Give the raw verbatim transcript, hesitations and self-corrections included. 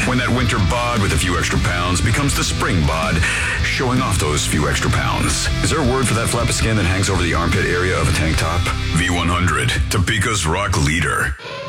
When that winter bod with a few extra pounds becomes the spring bod, showing off those few extra pounds. Is there a word for that flap of skin that hangs over the armpit area of a tank top? V one hundred, Topeka's rock leader.